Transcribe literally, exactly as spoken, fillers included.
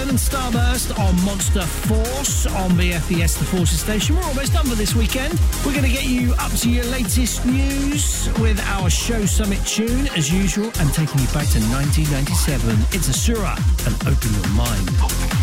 and Starburst on Monster Force on B F E S, the Forces station. We're almost done for this weekend. We're going to get you up to your latest news with our show summit tune, as usual, and taking you back to nineteen ninety-seven. It's Asura and Open Your Mind.